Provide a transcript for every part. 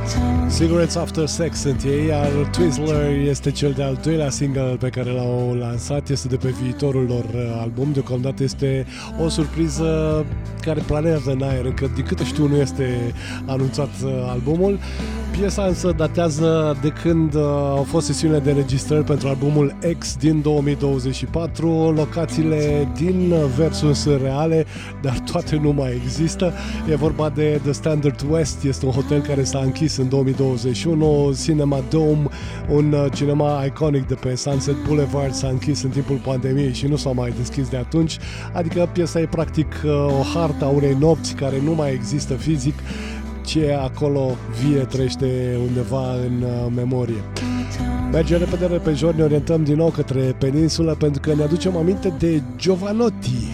Cigarettes After Sex sunt ei, iar Twizzler este cel de-al doilea single pe care l-au lansat, este de pe viitorul lor album. Deocamdată este o surpriză care planează în aer, încă din câte știu nu este anunțat albumul. Piesa însă datează de când au fost sesiunile de înregistrări pentru albumul X din 2024. Locațiile din Versus sunt reale, dar toate nu mai există. E vorba de The Standard West, este un hotel care s-a închis în 2021. Cinema Dome, un cinema iconic de pe Sunset Boulevard, s-a închis în timpul pandemiei și nu s-a mai deschis de atunci. Adică piesa e practic o hartă a unei nopți care nu mai există fizic, ce acolo vie trăiește undeva în memorie. Mergem repede jur, ne orientăm din nou către peninsulă pentru că ne aducem aminte de Jovanotti.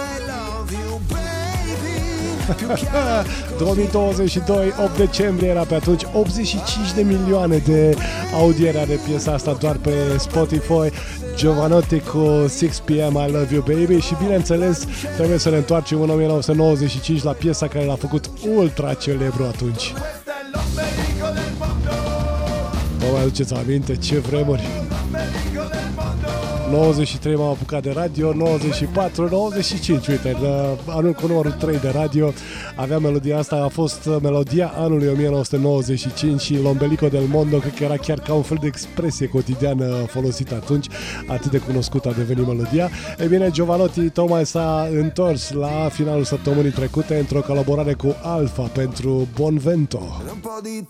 2022, 8 decembrie era pe atunci, 85 de milioane de audiere are piesa asta doar pe Spotify. Jovanotti cu 6 PM I Love You Baby și bineînțeles trebuie să ne întoarcem în 1995 la piesa care l-a făcut ultra celebru atunci. Vă mai aduceți aminte ce vremuri? 93 m-am apucat de radio, 94, 95, uite, anul cu numărul 3 de radio, avea melodia asta, a fost melodia anului 1995 și L'Ombelico del Mondo, cred că era chiar ca un fel de expresie cotidiană folosită atunci, atât de cunoscută a devenit melodia. Ei bine, Jovanotti tocmai s-a întors la finalul săptămânii trecute într-o colaborare cu Alfa pentru Bonvento. Un po' di